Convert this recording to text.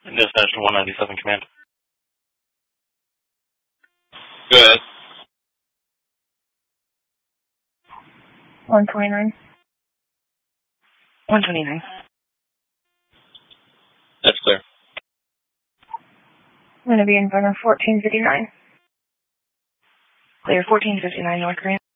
Dispatch to 197 command. Go ahead. 129. 129. That's clear. I'm going to be in front of 1459. Clear 1459 North Green.